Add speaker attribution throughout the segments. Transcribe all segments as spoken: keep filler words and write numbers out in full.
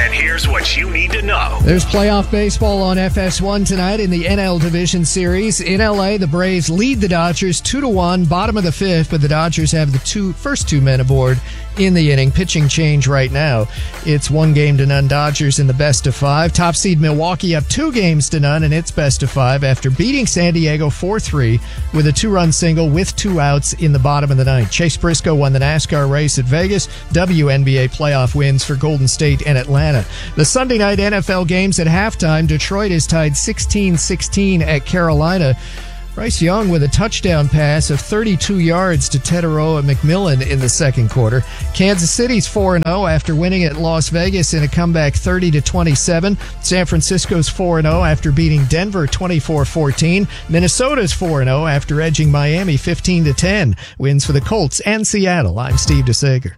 Speaker 1: And here's what you need to know.
Speaker 2: There's playoff baseball on F S one tonight in the N L Division Series. In L A, the Braves lead the Dodgers two to one, bottom of the fifth, but the Dodgers have the two first two men aboard in the inning. Pitching change right now. It's one game to none Dodgers in the best of five. Top seed Milwaukee up two games to none in its best of five after beating San Diego four three with a two-run single with two outs in the bottom of the ninth. Chase Briscoe won the NASCAR race at Vegas. W N B A playoff wins for Golden State and Atlanta. The Sunday night N F L games at halftime. Detroit is tied sixteen sixteen at Carolina. Bryce Young with a touchdown pass of thirty-two yards to Tedoroa McMillan in the second quarter. Kansas City's four and oh after winning at Las Vegas in a comeback thirty to twenty-seven. San Francisco's four and oh after beating Denver twenty-four fourteen. Minnesota's four and oh after edging Miami fifteen to ten. Wins for the Colts and Seattle. I'm Steve DeSager.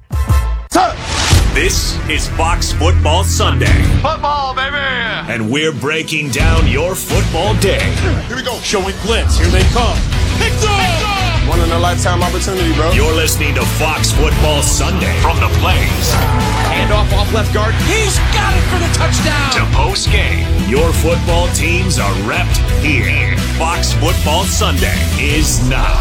Speaker 1: This is Fox Football Sunday.
Speaker 3: Football, baby!
Speaker 1: And we're breaking down your football day.
Speaker 3: Here we go. Showing blitz. Here they come. Picked up! One in a lifetime opportunity, bro.
Speaker 1: You're listening to Fox Football Sunday from the Blaze.
Speaker 3: Hand off off left guard. He's got it for the touchdown!
Speaker 1: To post game, your football teams are repped here. Fox Football Sunday is now.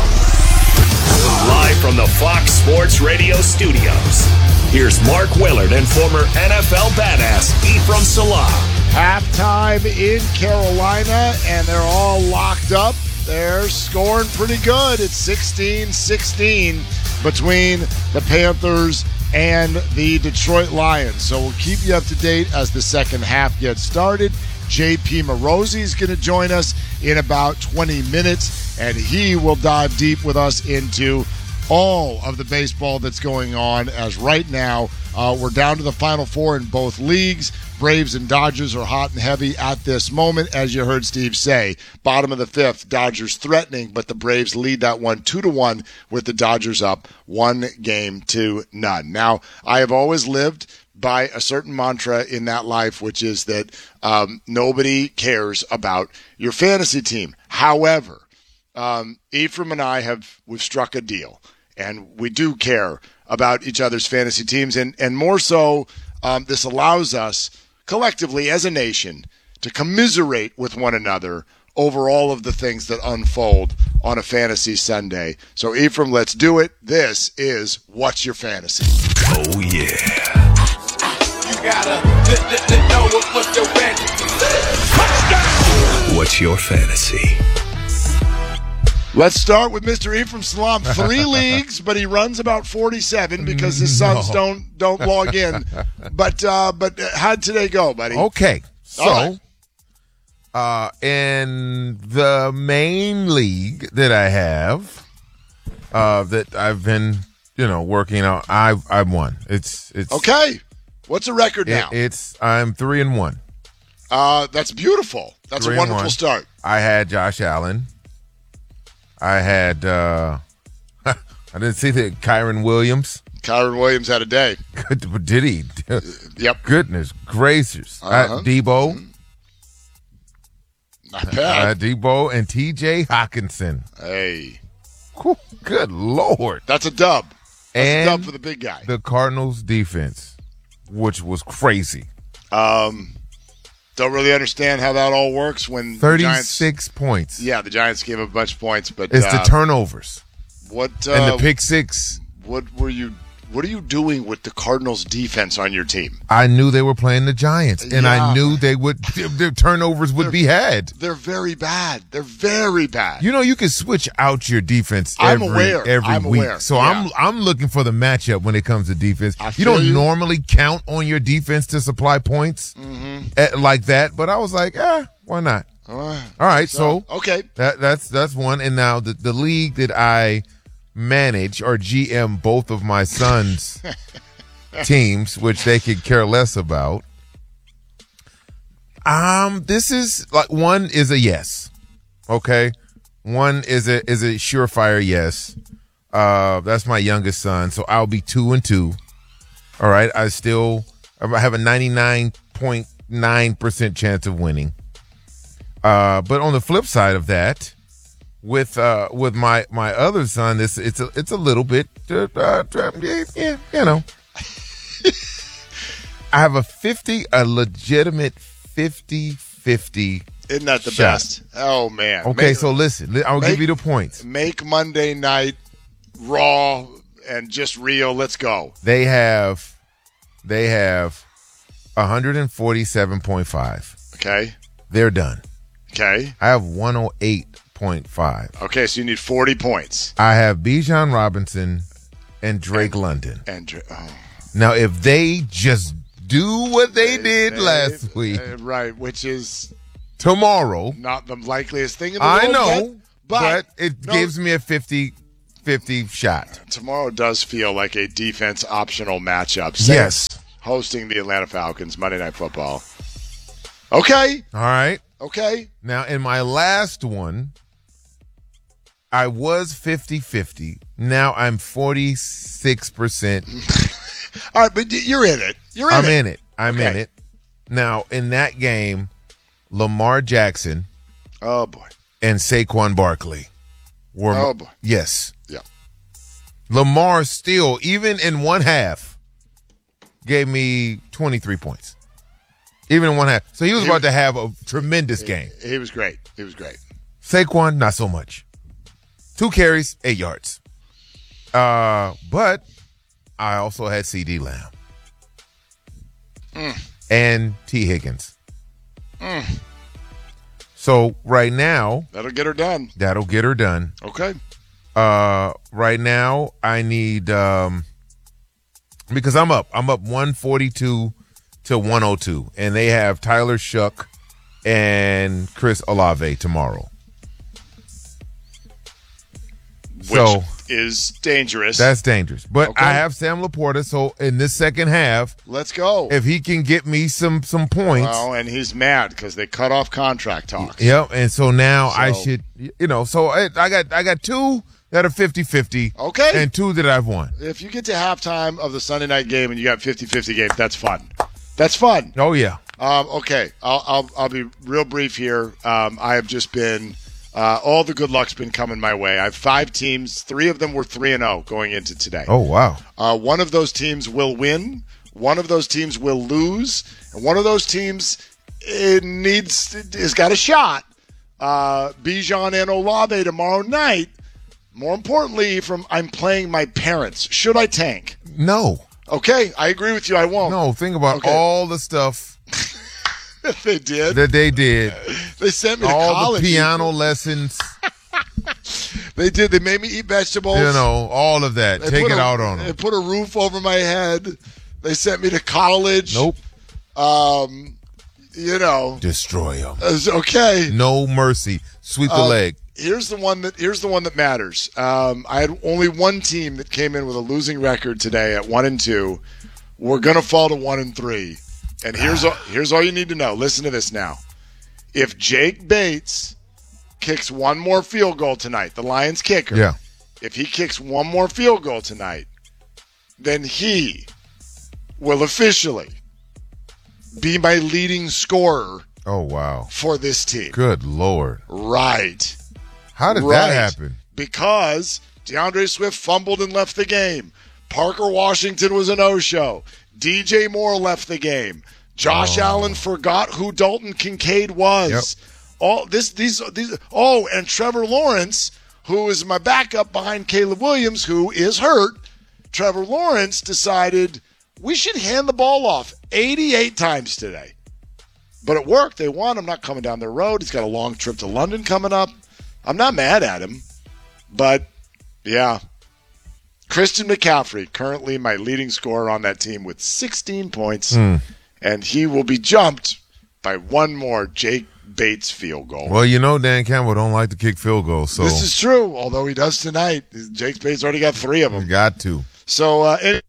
Speaker 1: Live from the Fox Sports Radio studios. Here's Mark Willard and former N F L badass Ephraim Salaam.
Speaker 4: Halftime in Carolina, and they're all locked up. They're scoring pretty good. It's sixteen sixteen between the Panthers and the Detroit Lions. So we'll keep you up to date as the second half gets started. J P Morosi is going to join us in about twenty minutes, and he will dive deep with us into all of the baseball that's going on, as right now uh, we're down to the Final Four in both leagues. Braves and Dodgers are hot and heavy at this moment, as you heard Steve say. Bottom of the fifth, Dodgers threatening, but the Braves lead that one two to one with the Dodgers up one game to none. Now, I have always lived by a certain mantra in that life, which is that um, nobody cares about your fantasy team. However, um, Ephraim and I have we've struck a deal. And we do care about each other's fantasy teams. And, and more so, um, this allows us collectively as a nation to commiserate with one another over all of the things that unfold on a fantasy Sunday. So, Ephraim, let's do it. This is What's Your Fantasy?
Speaker 1: Oh, yeah.
Speaker 3: You gotta know what's your fantasy. Touchdown!
Speaker 1: What's your fantasy?
Speaker 4: Let's start with Mister Ephraim Salaam. Three leagues, but he runs about forty-seven because his sons
Speaker 5: No.
Speaker 4: don't don't log in. But uh, but how'd today go, buddy?
Speaker 5: Okay, so
Speaker 4: All right.
Speaker 5: uh, in the main league that I have, uh, that I've been, you know, working on, I've I've won. It's it's
Speaker 4: Okay. What's the record
Speaker 5: it-
Speaker 4: now?
Speaker 5: it's I'm three and one.
Speaker 4: Uh, that's beautiful. That's
Speaker 5: Three
Speaker 4: a
Speaker 5: and
Speaker 4: wonderful
Speaker 5: one.
Speaker 4: start.
Speaker 5: I had Josh Allen. I had uh, I didn't see that Kyron Williams.
Speaker 4: Kyron Williams had a day.
Speaker 5: Good, did he?
Speaker 4: Yep.
Speaker 5: Goodness gracious! I
Speaker 4: Uh-huh.
Speaker 5: had Debo.
Speaker 4: Not
Speaker 5: I
Speaker 4: bad.
Speaker 5: had Debo and T J Hawkinson.
Speaker 4: Hey,
Speaker 5: Whew, good Lord.
Speaker 4: that's a dub. That's
Speaker 5: And
Speaker 4: a dub for the big guy.
Speaker 5: the Cardinals defense, which was crazy.
Speaker 4: Um, don't really understand how that all works when the Giants.
Speaker 5: thirty-six points.
Speaker 4: Yeah, the Giants gave up a bunch of points, but
Speaker 5: It's
Speaker 4: uh,
Speaker 5: the turnovers
Speaker 4: what uh,
Speaker 5: and the pick six.
Speaker 4: What were you? What are you doing with the Cardinals defense on your team?
Speaker 5: I knew they were playing the Giants, and
Speaker 4: Yeah.
Speaker 5: I knew they would. Their turnovers would be had.
Speaker 4: They're very bad. They're very bad.
Speaker 5: You know, you can switch out your defense
Speaker 4: I'm
Speaker 5: every
Speaker 4: aware.
Speaker 5: every
Speaker 4: I'm
Speaker 5: week.
Speaker 4: aware.
Speaker 5: So
Speaker 4: Yeah.
Speaker 5: I'm I'm looking for the matchup when it comes to defense.
Speaker 4: I
Speaker 5: You
Speaker 4: feel
Speaker 5: don't
Speaker 4: you.
Speaker 5: normally count on your defense to supply points
Speaker 4: Mm-hmm.
Speaker 5: eh, like that, but I was like, eh, why not?
Speaker 4: All right.
Speaker 5: All right, so,
Speaker 4: okay.
Speaker 5: that that's that's one. And now the the league that I manage or G M both of my sons' teams, which they could care less about. Um, this is like one is a yes. Okay. One is a is a surefire yes. Uh that's my youngest son, so I'll be two and two. All right. I still I have a ninety-nine point nine percent chance of winning. Uh but on the flip side of that, with uh with my my other son, it's it's a it's a little bit uh, uh yeah, yeah, you know. I have a fifty, a legitimate fifty-fifty.
Speaker 4: Isn't that the
Speaker 5: shot.
Speaker 4: best? Oh, man.
Speaker 5: Okay,
Speaker 4: Make,
Speaker 5: so listen. I'll
Speaker 4: make,
Speaker 5: give you the points.
Speaker 4: Make Monday night raw and just real. Let's go.
Speaker 5: They have, they have one forty-seven point five.
Speaker 4: Okay.
Speaker 5: They're done.
Speaker 4: Okay.
Speaker 5: I have one oh eight point five.
Speaker 4: Okay, so you need forty points.
Speaker 5: I have Bijan Robinson and Drake
Speaker 4: and,
Speaker 5: London.
Speaker 4: And oh.
Speaker 5: Now, if they just do what they, they did they, last week,
Speaker 4: uh, right, which is
Speaker 5: tomorrow,
Speaker 4: not the likeliest thing in the
Speaker 5: I
Speaker 4: world.
Speaker 5: know,
Speaker 4: yet, but,
Speaker 5: but it
Speaker 4: no,
Speaker 5: gives me a fifty-fifty shot.
Speaker 4: Tomorrow does feel like a defense optional matchup. Saints
Speaker 5: yes,
Speaker 4: hosting the Atlanta Falcons Monday Night Football. Okay,
Speaker 5: all right.
Speaker 4: Okay.
Speaker 5: Now, in my last one, I was fifty-fifty. Now I'm forty-six percent.
Speaker 4: All right, but you're in it. You're in
Speaker 5: I'm
Speaker 4: it.
Speaker 5: in it. I'm
Speaker 4: okay.
Speaker 5: in it. Now, in that game, Lamar Jackson
Speaker 4: oh boy,
Speaker 5: and Saquon Barkley were
Speaker 4: oh boy.
Speaker 5: Yes.
Speaker 4: Yeah.
Speaker 5: Lamar still, even in one half, gave me twenty-three points. Even in one half. So he was he about was, to have a tremendous
Speaker 4: he,
Speaker 5: game.
Speaker 4: He was great. He was great.
Speaker 5: Saquon, not so much. Two carries, eight yards. Uh, but I also had CeeDee Lamb.
Speaker 4: Mm.
Speaker 5: And T. Higgins.
Speaker 4: Mm.
Speaker 5: So right now.
Speaker 4: That'll get her done.
Speaker 5: That'll get her done.
Speaker 4: Okay.
Speaker 5: Uh, right now, I need, um, because I'm up. I'm up one forty-two to one oh two. And they have Tyler Shuck and Chris Olave tomorrow.
Speaker 4: Which
Speaker 5: so
Speaker 4: is dangerous.
Speaker 5: That's dangerous. But
Speaker 4: okay.
Speaker 5: I have Sam Laporta, so in this second half,
Speaker 4: let's go.
Speaker 5: If he can get me some some points.
Speaker 4: Well, and he's mad because they cut off contract talks.
Speaker 5: Yep, and so now
Speaker 4: so.
Speaker 5: I should, you know, so I, I got I got two that are fifty-fifty.
Speaker 4: Okay.
Speaker 5: And two that I've won.
Speaker 4: If you get to halftime of the Sunday night game and you got fifty-fifty game, that's fun. That's fun.
Speaker 5: Oh, yeah.
Speaker 4: Um, okay, I'll, I'll I'll be real brief here. Um, I have just been uh, all the good luck's been coming my way. I have five teams. Three of them were three and zero going into today.
Speaker 5: Oh wow!
Speaker 4: Uh, one of those teams will win. One of those teams will lose, and one of those teams it needs has got a shot. Uh, Bijan and Olave tomorrow night. More importantly, from I'm playing my parents. Should I tank?
Speaker 5: No.
Speaker 4: Okay, I agree with you. I won't.
Speaker 5: No, think about
Speaker 4: okay.
Speaker 5: all the stuff
Speaker 4: they did.
Speaker 5: That they did.
Speaker 4: They sent me to
Speaker 5: all
Speaker 4: college.
Speaker 5: All the piano lessons.
Speaker 4: They did. They made me eat vegetables.
Speaker 5: You know, all of that.
Speaker 4: They
Speaker 5: Take it
Speaker 4: a,
Speaker 5: out on them.
Speaker 4: They put a roof over my head. They sent me to college.
Speaker 5: Nope.
Speaker 4: Um, you know.
Speaker 5: Destroy them.
Speaker 4: Okay.
Speaker 5: No mercy. Sweep the
Speaker 4: uh,
Speaker 5: leg.
Speaker 4: Here's the one that here's the one that matters. Um, I had only one team that came in with a losing record today at one and two. We're gonna fall to one and three. And here's all, here's all you need to know. Listen to this now. If Jake Bates kicks one more field goal tonight, the Lions kicker.
Speaker 5: Yeah.
Speaker 4: If he kicks one more field goal tonight, then he will officially be my leading scorer.
Speaker 5: Oh wow.
Speaker 4: For this team.
Speaker 5: Good Lord.
Speaker 4: Right.
Speaker 5: How did
Speaker 4: right.
Speaker 5: that happen?
Speaker 4: Because DeAndre Swift fumbled and left the game. Parker Washington was a no-show. D J Moore left the game. Josh
Speaker 5: oh.
Speaker 4: Allen forgot who Dalton Kincaid was. Yep. All this, these, these. Oh, and Trevor Lawrence, who is my backup behind Caleb Williams, who is hurt. Trevor Lawrence decided we should hand the ball off eighty-eight times today. But it worked. They won. I'm not coming down their road. He's got a long trip to London coming up. I'm not mad at him. But, yeah. Christian McCaffrey, currently my leading scorer on that team with sixteen points. Mm. And he will be jumped by one more Jake Bates field goal.
Speaker 5: Well, you know Dan Campbell don't like to kick field goals. So
Speaker 4: this is true, although he does tonight. Jake Bates already got three of them.
Speaker 5: You got to.
Speaker 4: So, uh, it-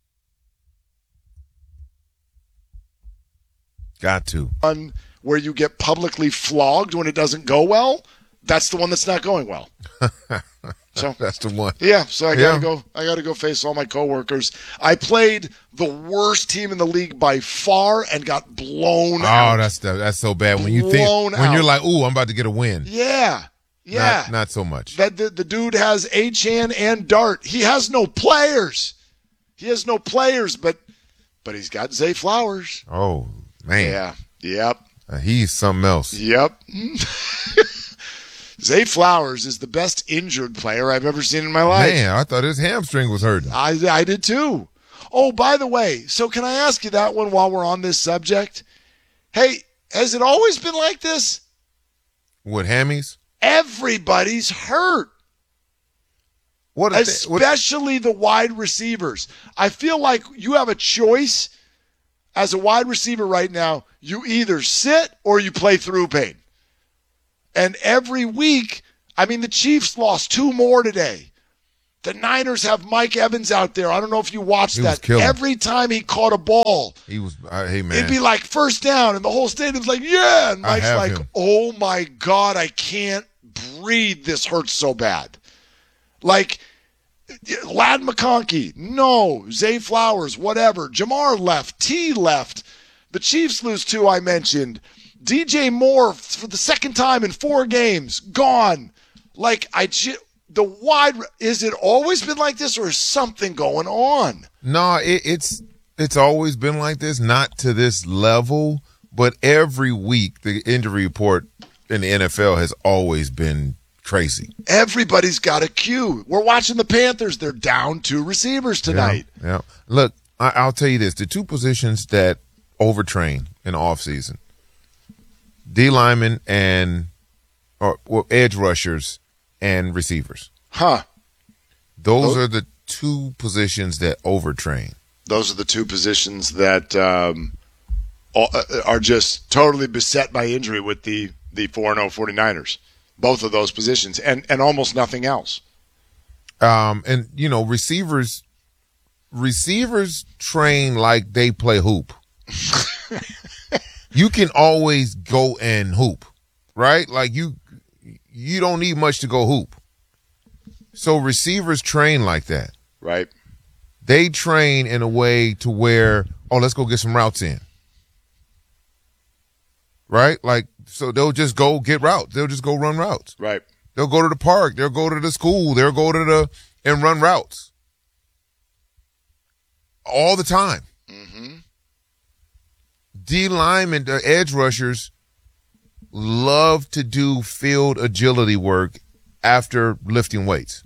Speaker 5: Got to.
Speaker 4: One where you get publicly flogged when it doesn't go well, that's the one that's not going well. So
Speaker 5: that's the one.
Speaker 4: Yeah, so I gotta
Speaker 5: yeah.
Speaker 4: go I gotta go face all my coworkers. I played the worst team in the league by far and got blown
Speaker 5: oh,
Speaker 4: out.
Speaker 5: Oh, that's the, that's so bad. When you
Speaker 4: blown
Speaker 5: think when
Speaker 4: out.
Speaker 5: you're like, ooh, I'm about to get a win.
Speaker 4: Yeah. Yeah.
Speaker 5: Not, not so much.
Speaker 4: That the, the dude has Achane and Dart. He has no players. He has no players, but but he's got Zay Flowers.
Speaker 5: Oh, man.
Speaker 4: Yeah. Yep.
Speaker 5: Uh, he's something else.
Speaker 4: Yep. Zay Flowers is the best injured player I've ever seen in my life.
Speaker 5: Man, I thought his hamstring was hurting.
Speaker 4: I, I did too. Oh, by the way, so can I ask you that one while we're on this subject? Hey, has it always been like this?
Speaker 5: With hammies?
Speaker 4: Everybody's hurt.
Speaker 5: What a
Speaker 4: Especially th- what? the wide receivers. I feel like you have a choice as a wide receiver right now. You either sit or you play through pain. And every week, I mean, the Chiefs lost two more today. The Niners have Mike Evans out there. I don't know if you watched
Speaker 5: he
Speaker 4: that. Every time he caught a ball,
Speaker 5: he was, uh, hey, man.
Speaker 4: it'd be like first down, and the whole stadium's like, yeah. And Mike's like,
Speaker 5: him.
Speaker 4: oh, my God, I can't breathe. This hurts so bad. Like, Ladd McConkey, no. Zay Flowers, whatever. Jamar left. T left. The Chiefs lose two, I mentioned. D J Moore, for the second time in four games, gone. Like, I just, the wide, is it always been like this, or is something going on?
Speaker 5: No, it, it's it's always been like this, not to this level, but every week the injury report in the N F L has always been crazy.
Speaker 4: Everybody's got a cue. We're watching the Panthers. They're down two receivers tonight.
Speaker 5: Yeah. yeah. Look, I, I'll tell you this. The two positions that overtrain in the offseason, D linemen and or, or edge rushers and receivers.
Speaker 4: Huh.
Speaker 5: Those, Those are the two positions that overtrain.
Speaker 4: Those are the two positions that um, are just totally beset by injury with the, the four and oh 49ers. Both of those positions, and, and almost nothing else.
Speaker 5: Um, and, you know, receivers receivers train like they play hoop. You can always go and hoop, right? Like, you you don't need much to go hoop. So receivers train like that.
Speaker 4: Right.
Speaker 5: They train in a way to where, oh, let's go get some routes in. Right? Like, so they'll just go get routes. They'll just go run routes.
Speaker 4: Right.
Speaker 5: They'll go to the park. They'll go to the school. They'll go to the and run routes. All the time.
Speaker 4: Mm-hmm.
Speaker 5: D linemen, the edge rushers, love to do field agility work after lifting weights.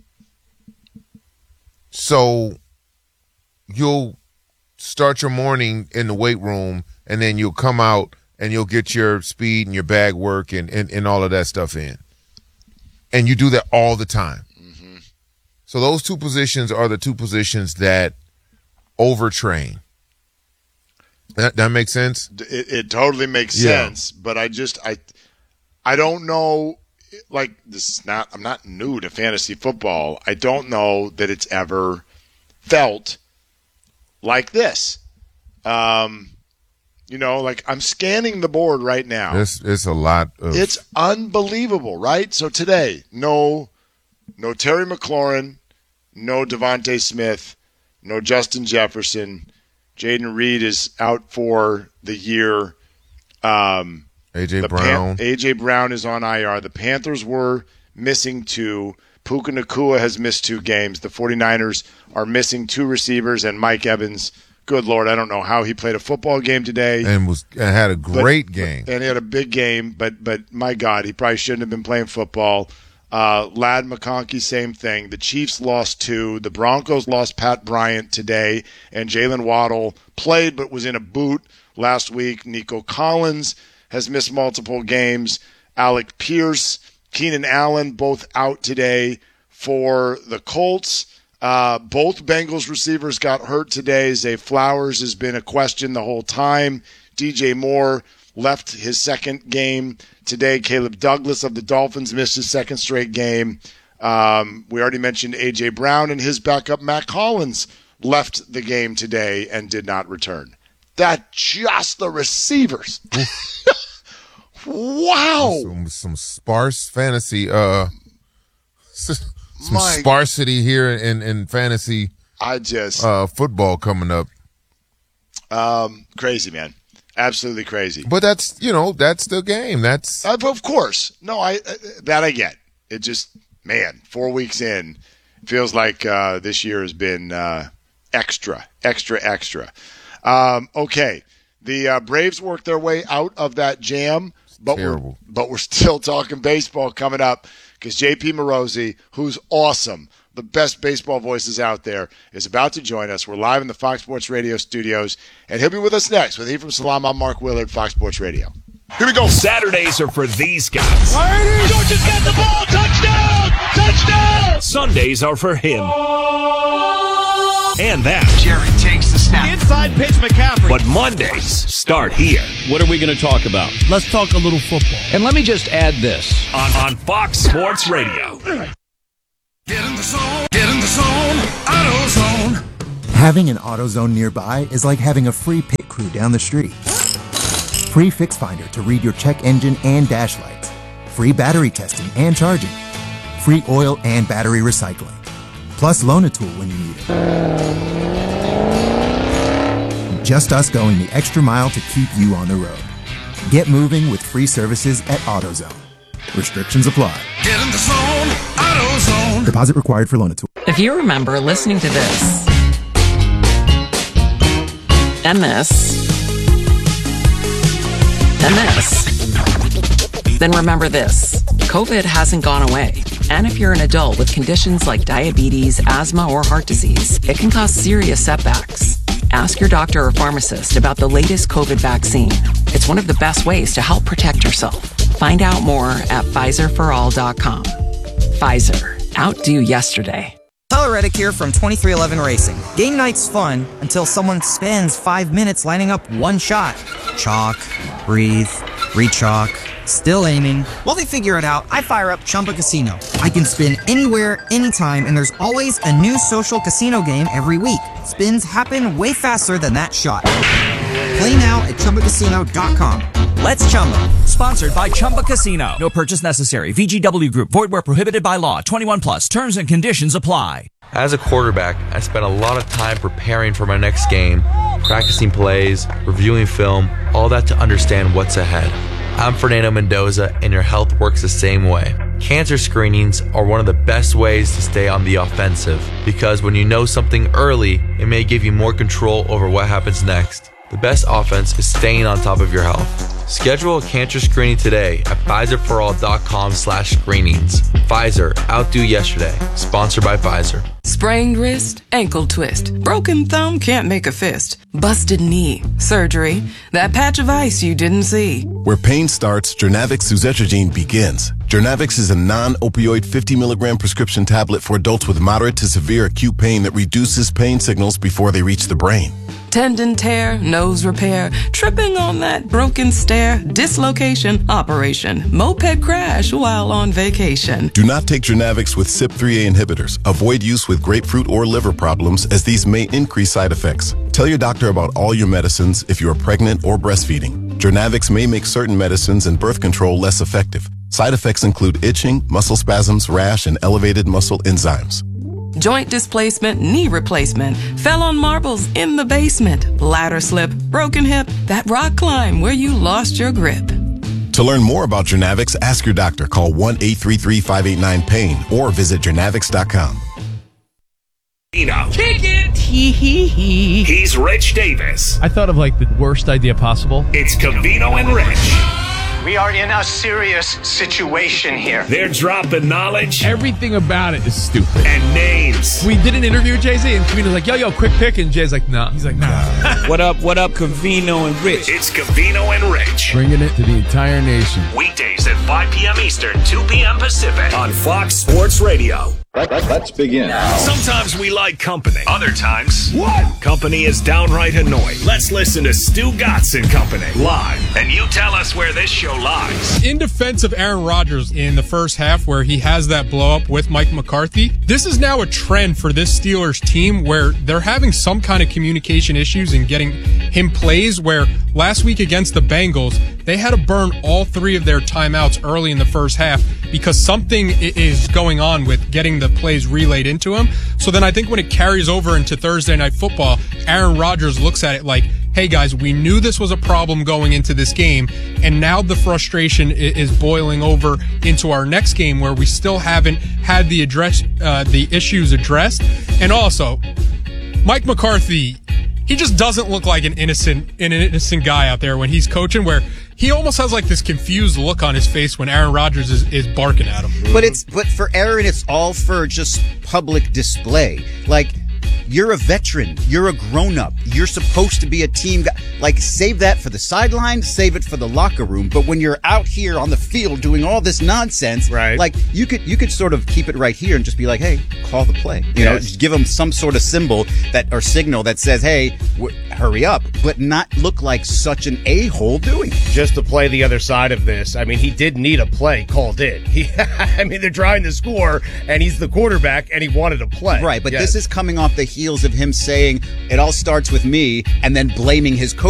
Speaker 5: So you'll start your morning in the weight room, and then you'll come out and you'll get your speed and your bag work and, and, and all of that stuff in. And you do that all the time.
Speaker 4: Mm-hmm.
Speaker 5: So those two positions are the two positions that overtrain. That that makes sense?
Speaker 4: It, it totally makes
Speaker 5: yeah.
Speaker 4: sense, but I just I I don't know, like, this is not I'm not new to fantasy football. I don't know that it's ever felt like this. Um You know, like, I'm scanning the board right now.
Speaker 5: It's, it's a lot of...
Speaker 4: It's unbelievable, right? So today, no no Terry McLaurin, no Devontae Smith, no Justin Jefferson. Jaden Reed is out for the year. Um,
Speaker 5: A J Brown.
Speaker 4: Pan- A J Brown is on I R. The Panthers were missing two. Puka Nacua has missed two games. The 49ers are missing two receivers, and Mike Evans... Good Lord, I don't know how he played a football game today.
Speaker 5: And was and had a great
Speaker 4: but,
Speaker 5: game.
Speaker 4: But, and he had a big game, but but my God, he probably shouldn't have been playing football. Uh, Ladd McConkey, same thing. The Chiefs lost two. The Broncos lost Pat Bryant today. And Jalen Waddle played but was in a boot last week. Nico Collins has missed multiple games. Alec Pierce, Keenan Allen, both out today for the Colts. Uh, both Bengals receivers got hurt today. Zay Flowers has been a question the whole time. D J Moore left his second game today. Caleb Douglas of the Dolphins missed his second straight game. Um, we already mentioned A J Brown, and his backup Matt Collins left the game today and did not return. That's just the receivers. Wow.
Speaker 5: Some, some sparse fantasy uh Some
Speaker 4: My,
Speaker 5: sparsity here in, in fantasy
Speaker 4: I just
Speaker 5: uh, football coming up.
Speaker 4: Um, crazy, man. Absolutely crazy.
Speaker 5: But that's, you know, that's the game. That's
Speaker 4: uh, of course. No, I uh, that I get. It just, man, four weeks in, feels like uh, this year has been uh, extra, extra, extra. Um, okay, the uh, Braves worked their way out of that jam, but
Speaker 5: Terrible.
Speaker 4: we're, but we're still talking baseball coming up because J P Morosi, who's awesome, the best baseball voices out there, is about to join us. We're live in the Fox Sports Radio studios, and he'll be with us next. With he from Salam, I'm Mark Willard, Fox Sports Radio.
Speaker 1: Here we go. Saturdays are for these guys.
Speaker 3: Georgia's got the ball. Touchdown! Touchdown!
Speaker 1: Sundays are for him. And that.
Speaker 6: Jerry takes the snap.
Speaker 3: Inside pitch, McCaffrey.
Speaker 1: But Mondays start here.
Speaker 7: What are we going to talk about?
Speaker 8: Let's talk a little football.
Speaker 7: And let me just add this.
Speaker 1: On, on Fox Sports Radio.
Speaker 6: Get in the zone. Get in the zone. AutoZone.
Speaker 9: Having an AutoZone nearby is like having a free pit crew down the street. Free Fix Finder to read your check engine and dash lights. Free battery testing and charging. Free oil and battery recycling. Plus Loan-A-Tool when you need it. Just us going the extra mile to keep you on the road. Get moving with free services at AutoZone. Restrictions apply.
Speaker 6: Get in the zone. AutoZone.
Speaker 9: Deposit required for Loan-A-Tool.
Speaker 10: If you remember listening to this and this and this, then remember this. COVID hasn't gone away. And if you're an adult with conditions like diabetes, asthma, or heart disease, it can cause serious setbacks. Ask your doctor or pharmacist about the latest COVID vaccine. It's one of the best ways to help protect yourself. Find out more at Pfizer for all dot com. Pfizer. Outdo yesterday.
Speaker 11: Tyler Reddick here from twenty-three eleven Racing. Game night's fun until someone spends five minutes lining up one shot. Chalk, breathe, re-chalk, still aiming. While they figure it out, I fire up Chumba Casino. I can spin anywhere, anytime, and there's always a new social casino game every week. Spins happen way faster than that shot. Play now at Chumba Casino dot com. Let's Chumba.
Speaker 12: Sponsored by Chumba Casino. No purchase necessary. V G W Group. Void where prohibited by law. twenty-one plus. Terms and conditions apply.
Speaker 13: As a quarterback, I spent a lot of time preparing for my next game, practicing plays, reviewing film, all that to understand what's ahead. I'm Fernando Mendoza, and your health works the same way. Cancer screenings are one of the best ways to stay on the offensive, because when you know something early, it may give you more control over what happens next. The best offense is staying on top of your health. Schedule a cancer screening today at Pfizer for all dot com slash screenings. Pfizer, outdo yesterday. Sponsored by Pfizer.
Speaker 14: Sprained wrist, ankle twist, broken thumb, can't make a fist, busted knee, surgery, that patch of ice you didn't see.
Speaker 15: Where pain starts, Jernavix suzetrigine begins. Jernavix is a non-opioid fifty milligram prescription tablet for adults with moderate to severe acute pain that reduces pain signals before they reach the brain.
Speaker 14: Tendon tear, nose repair, tripping on that broken stair, dislocation, operation, moped crash while on vacation.
Speaker 15: Do not take Jernavix with C Y P three A inhibitors. Avoid use with grapefruit or liver problems, as these may increase side effects. Tell your doctor about all your medicines if you are pregnant or breastfeeding. Jernavix may make certain medicines and birth control less effective. Side effects include itching, muscle spasms, rash, and elevated muscle enzymes.
Speaker 14: Joint displacement, knee replacement, fell on marbles in the basement, ladder slip, broken hip, that rock climb where you lost your grip.
Speaker 15: To learn more about Jernavix, ask your doctor. Call one eight three three, five eight nine, pain or visit Jernavix dot com.
Speaker 1: Kick it! Hee hee hee. He's Rich Davis.
Speaker 8: I thought of like the worst idea possible.
Speaker 1: It's Covino and Rich.
Speaker 6: We are in a serious situation here.
Speaker 1: They're dropping knowledge.
Speaker 8: Everything about it is stupid.
Speaker 1: And names.
Speaker 8: We did an interview with Jay-Z, and Covino's like, yo, yo, quick pick. And Jay's like, nah. He's like, nah.
Speaker 7: What up, what up, Covino and Rich?
Speaker 1: It's Covino and Rich.
Speaker 8: Bringing it to the entire nation.
Speaker 1: Weekdays at five p.m. Eastern, two p.m. Pacific on Fox Sports Radio.
Speaker 7: Let's begin.
Speaker 1: Sometimes we like company. Other times, what? Company is downright annoying. Let's listen to Stu Gatz and Company live. And you tell us where this show lies.
Speaker 16: In defense of Aaron Rodgers in the first half where he has that blow up with Mike McCarthy, this is now a trend for this Steelers team where they're having some kind of communication issues and getting him plays where last week against the Bengals, they had to burn all three of their timeouts early in the first half because something is going on with getting the plays relayed into him. So then I think when it carries over into Thursday Night Football, Aaron Rodgers looks at it like, hey guys, we knew this was a problem going into this game, and now the frustration is boiling over into our next game where we still haven't had the address, uh, the issues addressed. And also, Mike McCarthy, he just doesn't look like an innocent an innocent guy out there when he's coaching, where he almost has like this confused look on his face when Aaron Rodgers is, is barking at him.
Speaker 17: But it's but for Aaron, it's all for just public display. Like, you're a veteran. You're a grown-up. You're supposed to be a team guy. Like, save that for the sideline, save it for the locker room. But when you're out here on the field doing all this nonsense, right. like, you could you could sort of keep it right here and just be like, hey, call the play. You yes. know, just give them some sort of symbol that or signal that says, hey, w- hurry up, but not look like such an a-hole doing it.
Speaker 18: Just to play the other side of this, I mean, he did need a play called in. He, I mean, they're trying to score, and he's the quarterback, and he wanted a play.
Speaker 17: Right, but
Speaker 18: yes.
Speaker 17: this is coming off the heels of him saying it all starts with me and then blaming his coach